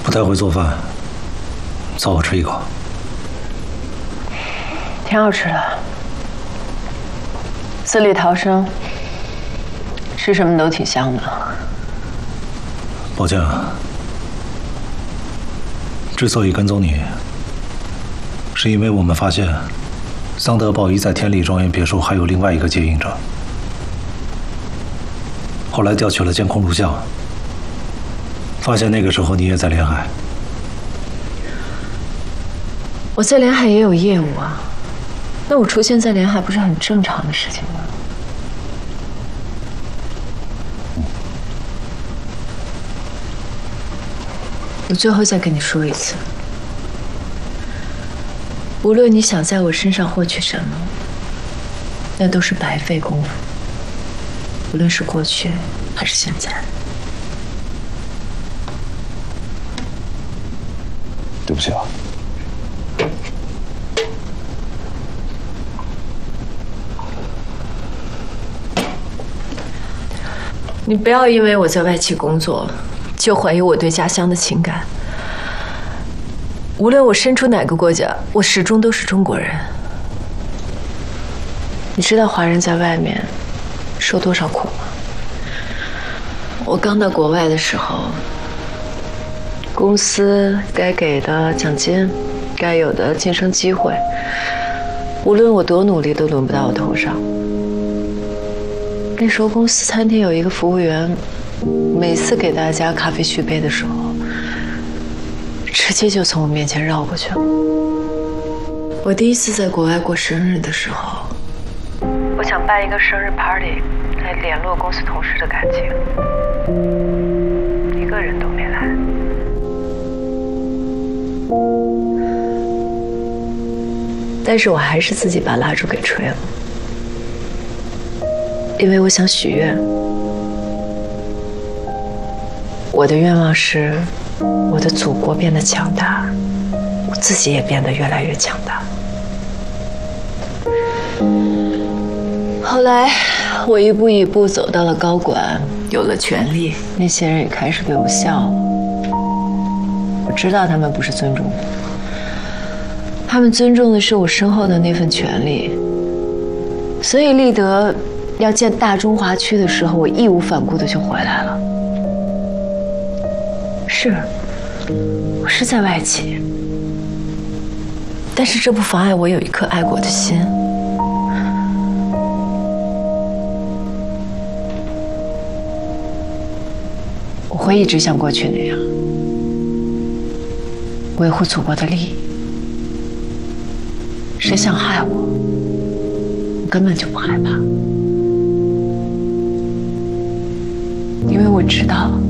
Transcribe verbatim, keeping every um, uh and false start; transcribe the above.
不太会做饭，凑合吃一口。 挺好吃的，死里逃生，吃什么都挺香的。 宝剑，之所以跟踪你，是因为我们发现桑德鲍伊在天理庄园别墅还有另外一个接应者。后来调取了监控录像，发现那个时候你也在连海。 我在连海也有业务啊，那我出现在连海不是很正常的事情吗？我最后再跟你说一次，无论你想在我身上获取什么，那都是白费功夫。无论是过去还是现在。 对不起啊。 你不要因为我在外企工作，就怀疑我对家乡的情感。无论我身处哪个国家，我始终都是中国人。你知道华人在外面受多少苦吗？我刚到国外的时候，公司该给的奖金，该有的晋升机会，无论我多努力，都轮不到我头上。那时候公司餐厅有一个服务员，每次给大家咖啡续杯的时候，直接就从我面前绕过去了。我第一次在国外过生日的时候，我想办一个生日 party 来联络公司同事的感情，一个人都没来。但是我还是自己把蜡烛给吹了，因为我想许愿。我的愿望是，我的祖国变得强大，我自己也变得越来越强大。后来，我一步一步走到了高管，有了权力，那些人也开始对我笑了。我知道他们不是尊重我，他们尊重的是我身后的那份权利。所以立德要建大中华区的时候，我义无反顾的就回来了。是，我是在外企，但是这不妨碍我有一颗爱国的心。我会一直像过去那样，维护祖国的利益。谁想害我，我根本就不害怕，因为我知道。